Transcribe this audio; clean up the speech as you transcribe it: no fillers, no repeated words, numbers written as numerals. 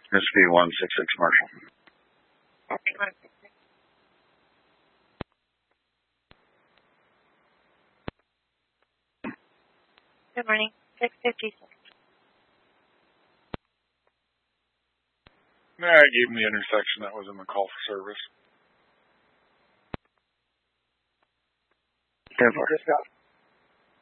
This would be 166 Marshall. Good morning. 656. I gave him the intersection that was in the call for service. 10-4.